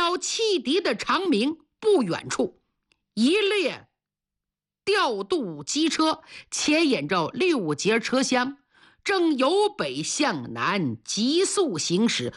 着汽笛的长鸣，不远处一列调度机车牵引着6节车厢，正由北向南急速行驶。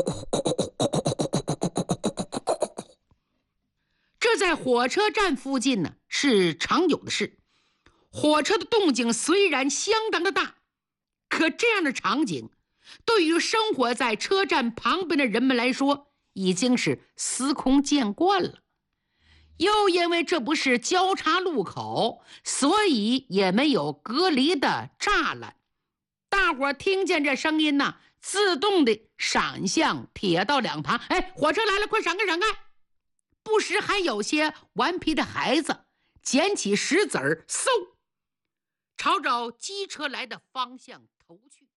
这在火车站附近呢是常有的事。火车的动静虽然相当的大，可这样的场景对于生活在车站旁边的人们来说已经是司空见惯了。又因为这不是交叉路口，所以也没有隔离的栅栏，大伙听见这声音呢，自动的闪向铁道两旁。哎，火车来了，快闪开闪开！不时还有些顽皮的孩子捡起石子儿，嗖，朝着机车来的方向投去。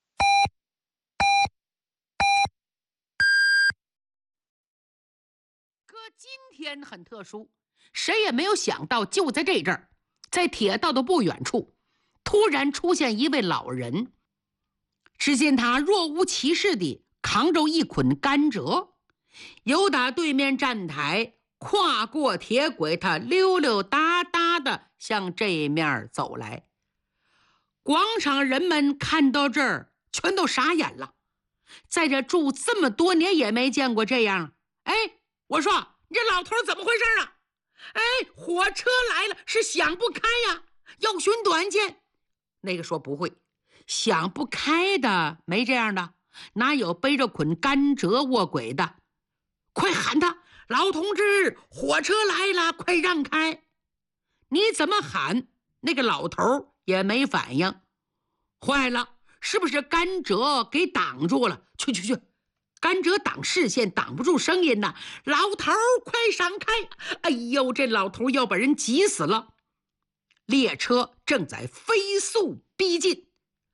可今天很特殊，谁也没有想到，就在这阵儿，在铁道的不远处，突然出现一位老人。只见他若无其事地扛着一捆甘蔗，由打对面站台跨过铁轨，他溜溜达达地向这面走来。广场人们看到这儿全都傻眼了，在这住这么多年也没见过这样。哎，我说你这老头怎么回事啊？哎，火车来了，是想不开呀，要寻短见。那个说不会，想不开的没这样的，哪有背着捆甘蔗卧轨的？快喊他，老同志，火车来了，快让开！你怎么喊，那个老头也没反应。坏了，是不是甘蔗给挡住了？去，甘蔗挡视线，挡不住声音呐！老头快闪开！哎呦，这老头要把人急死了。列车正在飞速逼近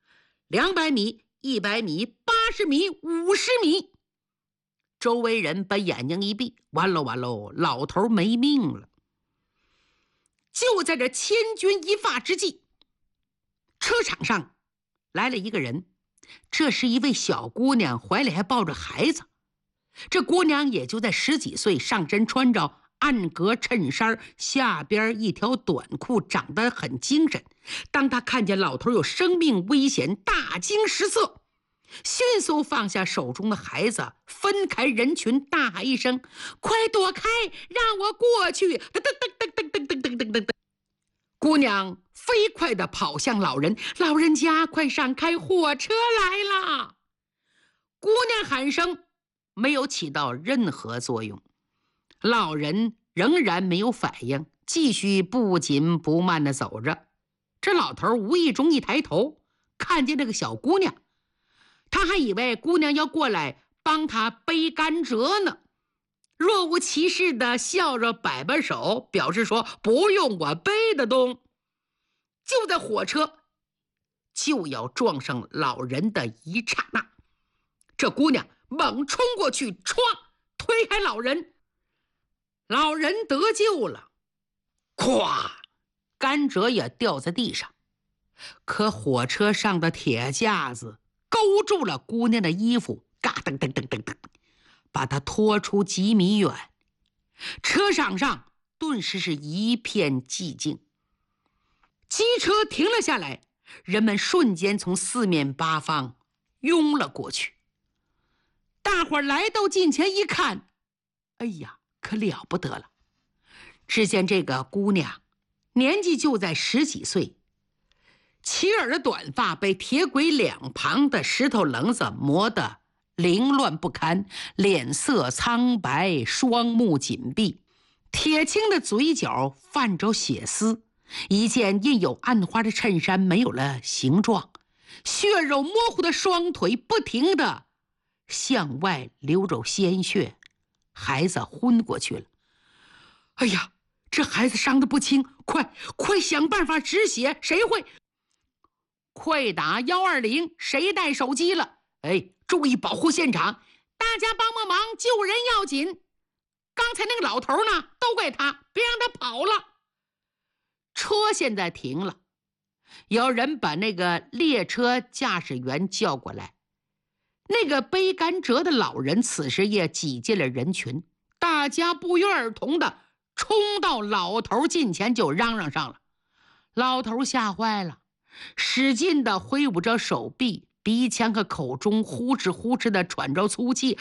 ，200米、100米、80米、50米。周围人把眼睛一闭，完喽，老头没命了。就在这千钧一发之际，车场上来了一个人，这是一位小姑娘，怀里还抱着孩子。这姑娘也就在10几岁，上身穿着暗格衬衫，下边一条短裤，长得很精神。当她看见老头有生命危险，大惊失色，迅速放下手中的孩子，分开人群，大喊一声：快躲开，让我过去！噔噔噔噔噔噔噔噔噔噔。姑娘飞快地跑向老人，老人家快闪开，火车来了！姑娘喊声没有起到任何作用，老人仍然没有反应，继续不紧不慢地走着。这老头无意中一抬头，看见这个小姑娘，他还以为姑娘要过来帮他背甘蔗呢，若无其事地笑着摆摆手，表示说不用我背得动。就在火车就要撞上老人的一刹那，这姑娘猛冲过去，唰推开老人，老人得救了，咵，甘蔗也掉在地上。可火车上的铁架子勾住了姑娘的衣服，嘎噔噔噔噔噔，把她拖出几米远。车场上顿时是一片寂静，机车停了下来，人们瞬间从四面八方拥了过去。大伙儿来到近前一看，哎呀，可了不得了！只见这个姑娘年纪就在10几岁，齐耳的短发被铁轨两旁的石头棱子磨得凌乱不堪，脸色苍白，双目紧闭，铁青的嘴角泛着血丝，一件印有暗花的衬衫没有了形状，血肉模糊的双腿不停地向外流着鲜血，孩子昏过去了。哎呀，这孩子伤得不轻，快想办法止血，谁会？快打120，谁带手机了？哎，注意保护现场，大家帮忙，救人要紧。刚才那个老头呢，都怪他，别让他跑了。车现在停了，有人把那个列车驾驶员叫过来。那个背甘蔗的老人此时也挤进了人群， 大家不约而同的冲到老头近前，就嚷嚷上了。老头吓坏了，使劲的挥舞着手臂，鼻腔和口中呼哧呼哧的喘着粗气，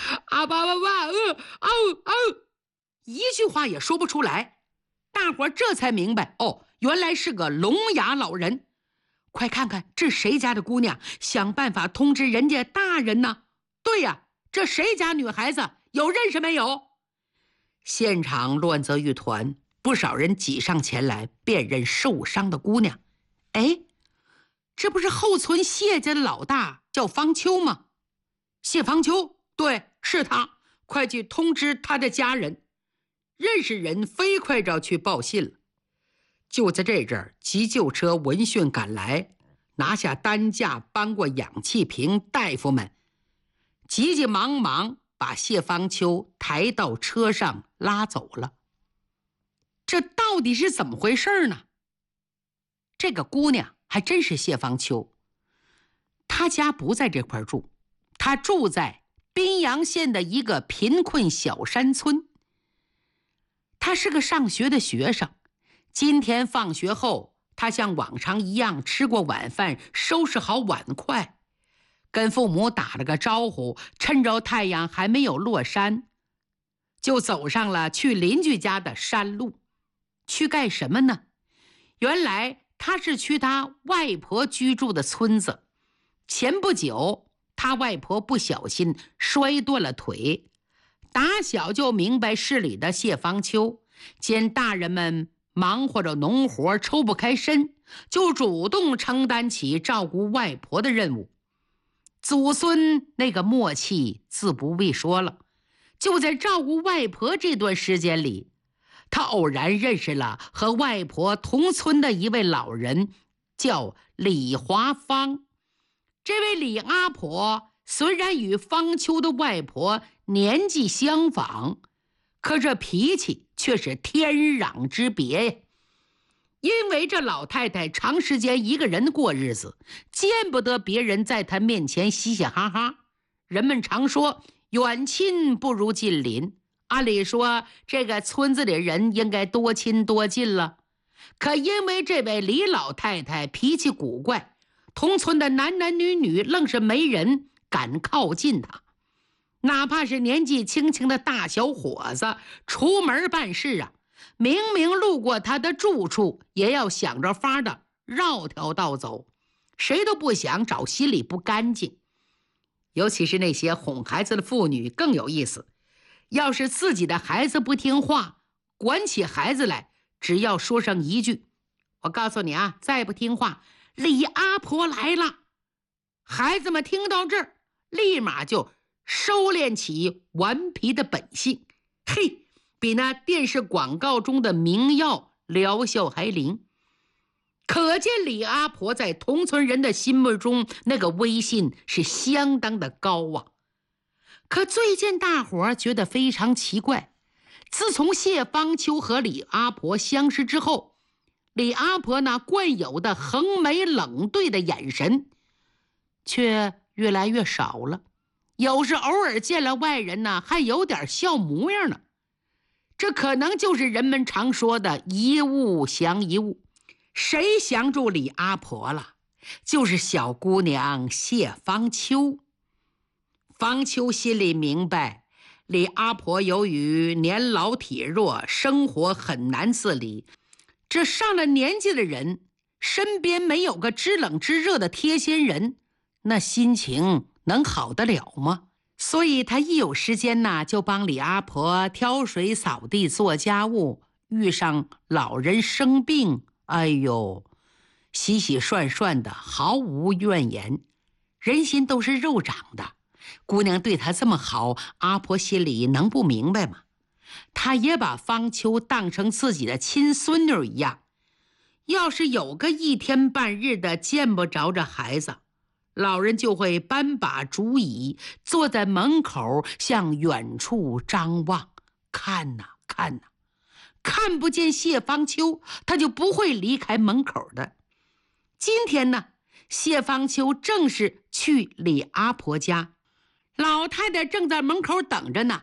一句话也说不出来。大伙这才明白，哦，原来是个聋哑老人。快看看这谁家的姑娘，想办法通知人家大人呢。对呀，这谁家女孩子，有认识没有？现场乱作一团，不少人挤上前来辨认受伤的姑娘。哎，这不是后村谢家的老大叫方秋吗？谢方秋，对，是他，快去通知他的家人。认识人飞快着去报信了。就在这阵儿，急救车闻讯赶来，拿下担架，搬过氧气瓶，大夫们急急忙忙把谢方秋抬到车上拉走了。这到底是怎么回事呢？这个姑娘还真是谢方秋，她家不在这块住，她住在宾阳县的一个贫困小山村。她是个上学的学生，今天放学后，她像往常一样吃过晚饭，收拾好碗筷，跟父母打了个招呼，趁着太阳还没有落山，就走上了去邻居家的山路。去干什么呢？原来他是去他外婆居住的村子。前不久，他外婆不小心摔断了腿。打小就明白事理的谢方秋，见大人们忙活着农活抽不开身，就主动承担起照顾外婆的任务。祖孙那个默契自不必说了。就在照顾外婆这段时间里，他偶然认识了和外婆同村的一位老人，叫李华芳。这位李阿婆虽然与方秋的外婆年纪相仿，可这脾气却是天壤之别呀。因为这老太太长时间一个人过日子，见不得别人在她面前嘻嘻哈哈。人们常说远亲不如近邻，按理说这个村子里人应该多亲多近了，可因为这位李老太太脾气古怪，同村的男男女女愣是没人敢靠近她。哪怕是年纪轻轻的大小伙子出门办事啊，明明路过他的住处，也要想着法的绕条道走，谁都不想找心里不干净。尤其是那些哄孩子的妇女更有意思，要是自己的孩子不听话，管起孩子来，只要说上一句，我告诉你啊，再不听话，李阿婆来了，孩子们听到这儿，立马就收敛起顽皮的本性，嘿，比那电视广告中的名药疗效还灵。可见李阿婆在同村人的心目中那个威信是相当的高啊。可最近大伙觉得非常奇怪，自从谢方秋和李阿婆相识之后，李阿婆那惯有的横眉冷对的眼神却越来越少了，有时偶尔见了外人呢，还有点笑模样呢。这可能就是人们常说的一物降一物。谁降住李阿婆了？就是小姑娘谢方秋。方秋心里明白，李阿婆由于年老体弱，生活很难自理。这上了年纪的人，身边没有个知冷知热的贴心人，那心情能好得了吗？所以他一有时间呢，就帮李阿婆挑水扫地做家务。遇上老人生病，哎呦，洗洗涮涮的，毫无怨言。人心都是肉长的，姑娘对他这么好，阿婆心里能不明白吗？她也把方秋当成自己的亲孙女一样。要是有个一天半日的见不着这孩子，老人就会搬把竹椅，坐在门口向远处张望，看呐看呐，看不见谢方秋，他就不会离开门口的。今天呢，谢方秋正是去李阿婆家，老太太正在门口等着呢。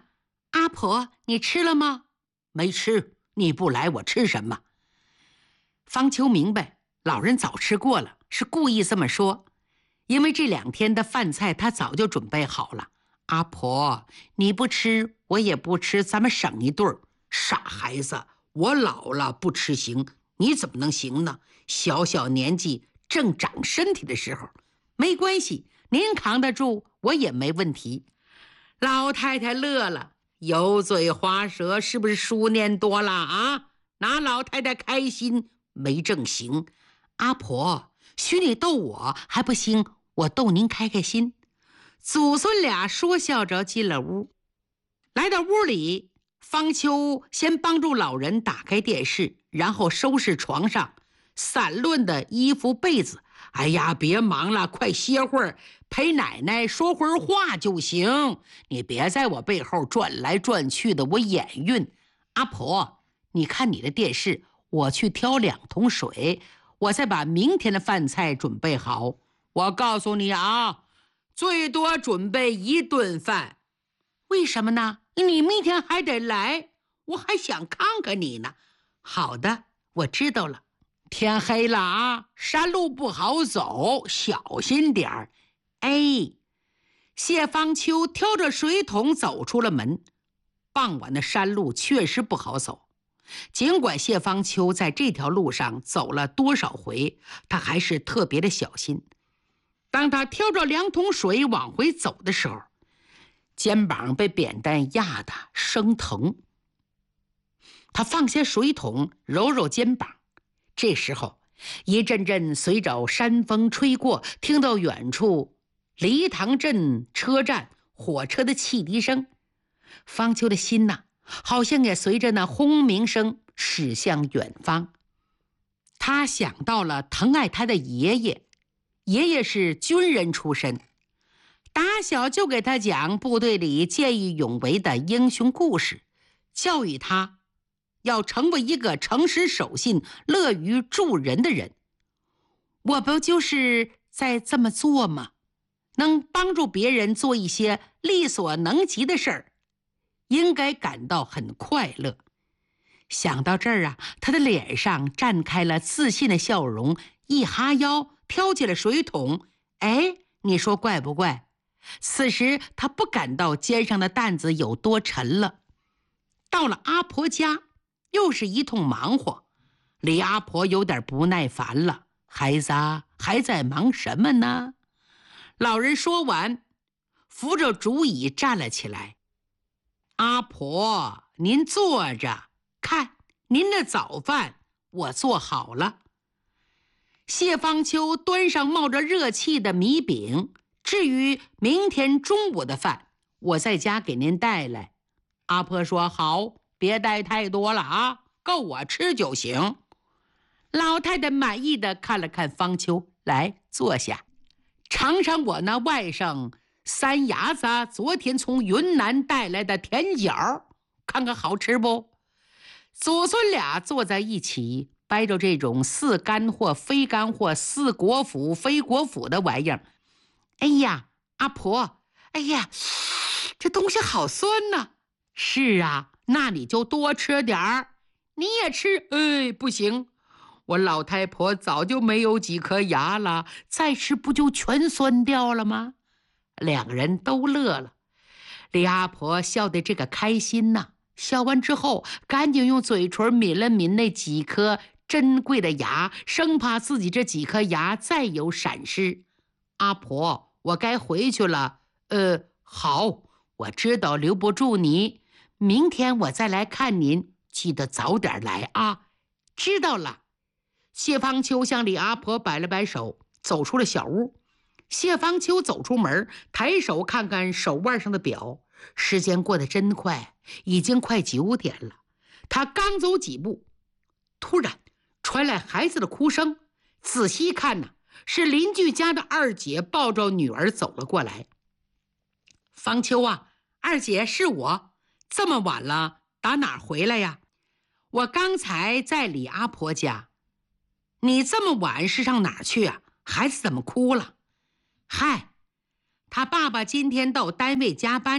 阿婆，你吃了吗？没吃，你不来我吃什么？方秋明白，老人早吃过了，是故意这么说。因为这2天的饭菜他早就准备好了。阿婆，你不吃，我也不吃，咱们省一顿。傻孩子，我老了不吃行，你怎么能行呢？小小年纪正长身体的时候，没关系，您扛得住，我也没问题。老太太乐了，油嘴滑舌，是不是书念多了啊？拿老太太开心没正形。阿婆，许你逗我还不行，我逗您开开心。祖孙俩说笑着进了屋。来到屋里，方秋先帮助老人打开电视，然后收拾床上散乱的衣服被子。哎呀，别忙了，快歇会儿，陪奶奶说会儿话就行。你别在我背后转来转去的，我眼晕。阿婆，你看你的电视，我去挑2桶水，我再把明天的饭菜准备好。我告诉你啊，最多准备1顿饭。为什么呢？你明天还得来，我还想看看你呢。好的，我知道了。天黑了啊，山路不好走，小心点儿。哎，谢方秋挑着水桶走出了门。傍晚的山路确实不好走，尽管谢方秋在这条路上走了多少回，他还是特别的小心。当他挑着2桶水往回走的时候，肩膀被扁担压得生疼。他放下水桶，揉揉肩膀。这时候，一阵阵随着山风吹过，听到远处梨塘镇车站火车的汽笛声。方秋的心呐，好像也随着那轰鸣声驶向远方。他想到了疼爱他的爷爷，爷爷是军人出身，打小就给他讲部队里见义勇为的英雄故事，教育他要成为一个诚实守信、乐于助人的人。我不就是在这么做吗？能帮助别人做一些力所能及的事儿，应该感到很快乐。想到这儿啊，他的脸上绽开了自信的笑容，一哈腰挑起了水桶。哎，你说怪不怪？此时他不感到肩上的担子有多沉了。到了阿婆家，又是一通忙活。李阿婆有点不耐烦了：“孩子还在忙什么呢？”老人说完，扶着竹椅站了起来：“阿婆，您坐着，看您的早饭我做好了。”谢方秋端上冒着热气的米饼，至于明天中午的饭，我在家给您带来。阿婆说：“好，别带太多了啊，够我吃就行。”老太太满意的看了看方秋，来坐下，尝尝我那外甥三伢子昨天从云南带来的甜饺，看看好吃不？祖孙俩坐在一起，掰着这种似干货非干货、似国府非国府的玩意儿。哎呀，阿婆，哎呀，这东西好酸呐！是啊，那你就多吃点儿。你也吃？哎，不行，我老太婆早就没有几颗牙了，再吃不就全酸掉了吗？两人都乐了。李阿婆笑得这个开心呐，笑完之后赶紧用嘴唇抿了抿那几颗珍贵的牙，生怕自己这几颗牙再有闪失。阿婆，我该回去了。好，我知道留不住你，明天我再来看您，记得早点来啊。知道了。谢方秋向李阿婆摆了摆手，走出了小屋。谢方秋走出门，抬手看看手腕上的表，时间过得真快，已经快9点了。他刚走几步，突然传来孩子的哭声，仔细看呢，是邻居家的二姐抱着女儿走了过来。方秋啊，二姐，是我，这么晚了，打哪儿回来呀？我刚才在李阿婆家。你这么晚是上哪儿去啊？孩子怎么哭了？嗨，他爸爸今天到单位加班，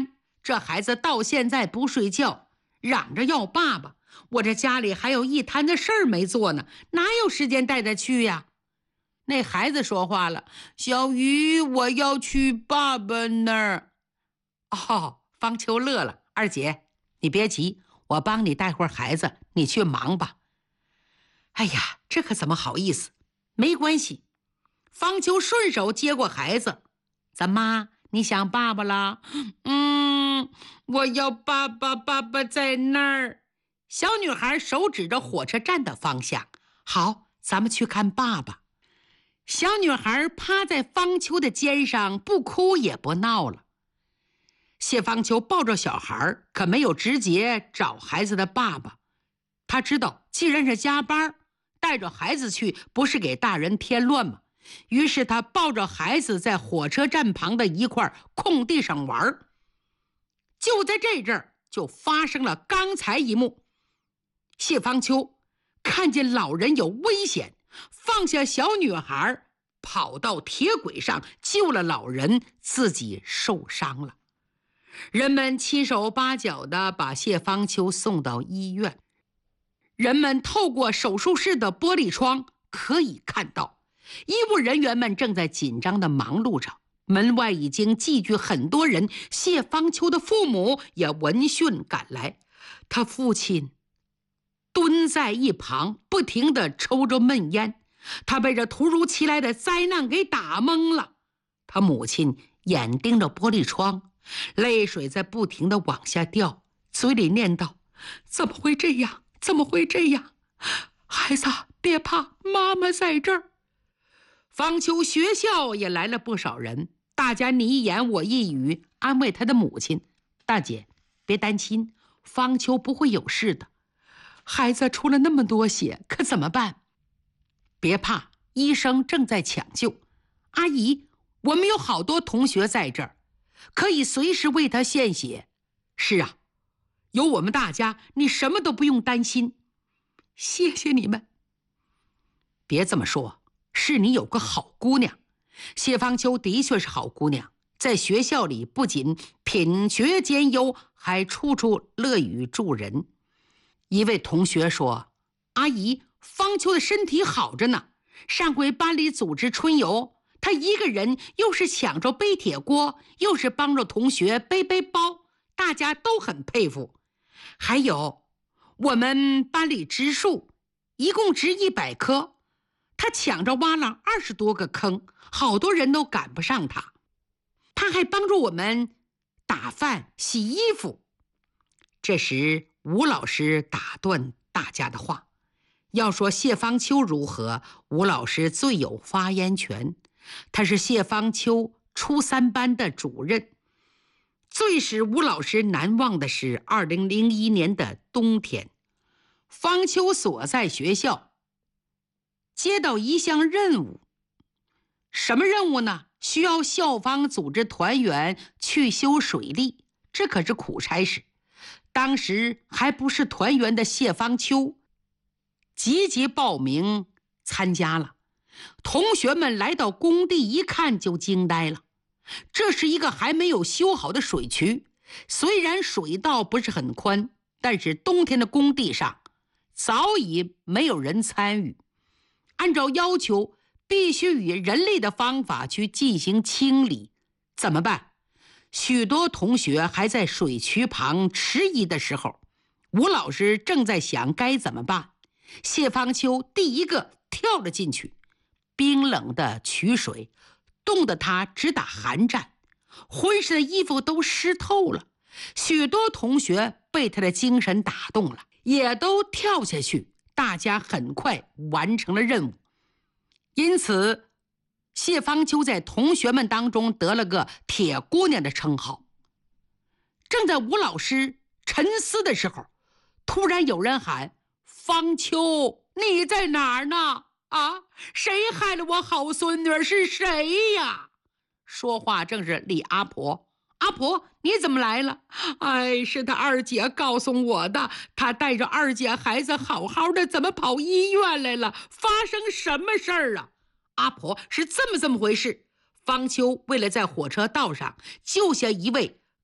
这孩子到现在不睡觉，嚷着要爸爸。我这家里还有一摊子事儿没做呢，哪有时间带他去呀？那孩子说话了：小鱼，我要去爸爸那儿。哦，方秋乐了：二姐，你别急，我帮你带会儿孩子，你去忙吧。哎呀，这可怎么好意思？没关系。方秋顺手接过孩子：咱妈，你想爸爸了？我要爸爸，爸爸在那儿。小女孩手指着火车站的方向：好，咱们去看爸爸。小女孩趴在方秋的肩上，不哭也不闹了。谢方秋抱着小孩，可没有直接找孩子的爸爸。他知道，既然是加班，带着孩子去不是给大人添乱吗？于是他抱着孩子在火车站旁的一块空地上玩。就在这阵儿，就发生了刚才一幕。谢方秋看见老人有危险，放下小女孩，跑到铁轨上救了老人，自己受伤了。人们七手八脚地把谢方秋送到医院。人们透过手术室的玻璃窗可以看到，医务人员们正在紧张地忙碌着。门外已经聚聚很多人，谢方秋的父母也闻讯赶来。他父亲蹲在一旁，不停地抽着闷烟。他被这突如其来的灾难给打懵了。他母亲眼盯着玻璃窗，泪水在不停地往下掉，嘴里念叨：怎么会这样？怎么会这样？孩子，别怕，妈妈在这儿。方秋学校也来了不少人，大家你一言我一语，安慰他的母亲：大姐，别担心，方秋不会有事的。孩子出了那么多血，可怎么办？别怕，医生正在抢救。阿姨，我们有好多同学在这儿，可以随时为他献血。是啊，有我们大家，你什么都不用担心。谢谢你们。别这么说，是你有个好姑娘。谢方秋的确是好姑娘，在学校里不仅品学兼优，还处处乐于助人。一位同学说：阿姨，方秋的身体好着呢，上回班里组织春游，她一个人又是抢着背铁锅，又是帮着同学背背包，大家都很佩服。还有我们班里植树，一共植100棵，他抢着挖了20多个坑，好多人都赶不上他。他还帮助我们打饭洗衣服。这时吴老师打断大家的话：要说谢方秋如何，吴老师最有发言权。他是谢方秋初3班的主任。最使吴老师难忘的是2001年的冬天，方秋所在学校接到一项任务。什么任务呢？需要校方组织团员去修水利，这可是苦差事。当时还不是团员的谢方秋积极报名参加了。同学们来到工地一看就惊呆了，这是一个还没有修好的水渠，虽然水道不是很宽，但是冬天的工地上早已没有人参与。按照要求，必须以人力的方法去进行清理。怎么办？许多同学还在水渠旁迟疑的时候，吴老师正在想该怎么办。谢方秋第一个跳了进去，冰冷的渠水冻得他直打寒战，浑身的衣服都湿透了。许多同学被他的精神打动了，也都跳下去。大家很快完成了任务，因此谢方秋在同学们当中得了个铁姑娘的称号。正在吴老师沉思的时候，突然有人喊：方秋，你在哪儿呢？啊，谁害了我好孙女？是谁呀？说话正是李阿婆。阿婆，你怎么来了？哎，是他二姐告诉我的，他带着二姐孩子好好的，怎么跑医院来了？发生什么事儿啊？阿婆，是这么回事。方秋为了在火车道上救下一位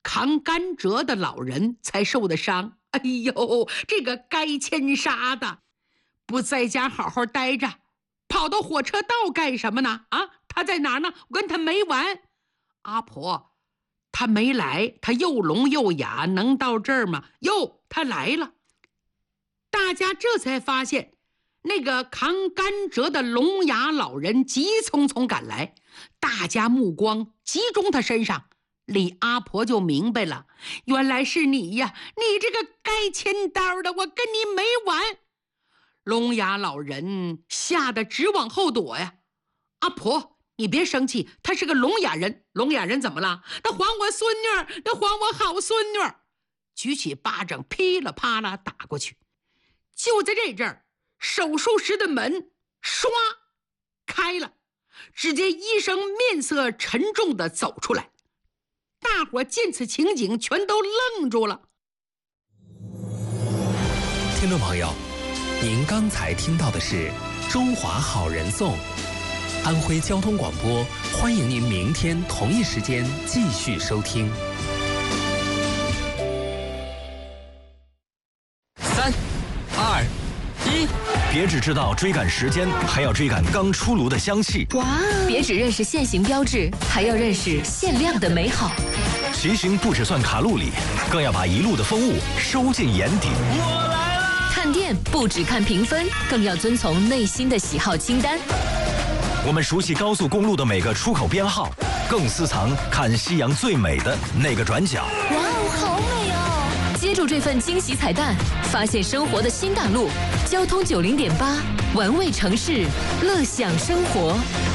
扛甘蔗的老人才受的伤。哎呦，这个该牵杀的，不在家好好待着，跑到火车道干什么呢？啊，他在哪儿呢？我跟他没完。阿婆，他没来，他又聋又哑，能到这儿吗？哟，他来了。大家这才发现，那个扛甘蔗的聋哑老人急匆匆赶来，大家目光集中他身上。李阿婆就明白了，原来是你呀！你这个该牵刀的，我跟你没完！聋哑老人吓得直往后躲呀。阿婆，你别生气，他是个聋哑人。聋哑人怎么了？他还我孙女，他还我好孙女！举起巴掌噼里啪啦打过去。就在这阵儿，手术室的门唰开了，只见医生面色沉重地走出来。大伙见此情景，全都愣住了。 听众朋友，您刚才听到的是《中华好人颂》，安徽交通广播，欢迎您明天同一时间继续收听。 3、2、1， 别只知道追赶时间，还要追赶刚出炉的香气。 哇！别只认识限行标志，还要认识限量的美好。 骑行不只算卡路里，更要把一路的风物收进眼底。 我来了！ 看店不只看评分，更要遵从内心的喜好清单。 我们熟悉高速公路的每个出口编号，更私藏看夕阳最美的那个转角。 哇哦，好美哦！接住这份惊喜彩蛋，发现生活的新大陆。交通90.8，玩味城市，乐享生活。